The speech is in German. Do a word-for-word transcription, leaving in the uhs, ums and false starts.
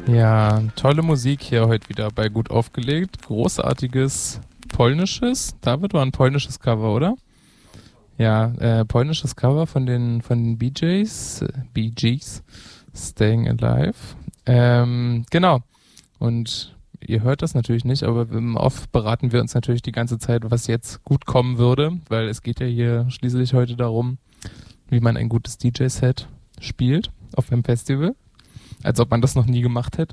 Ja, tolle Musik hier heute wieder bei Gut aufgelegt. Großartiges polnisches. David, war ein polnisches Cover, oder? Ja, äh, polnisches Cover von den von den Bee Gees, äh, Bee Gees, Staying Alive. Ähm, genau. Und ihr hört das natürlich nicht, aber im Off beraten wir uns natürlich die ganze Zeit, was jetzt gut kommen würde, weil es geht ja hier schließlich heute darum, wie man ein gutes D J-Set spielt auf einem Festival. Als ob man das noch nie gemacht hätte.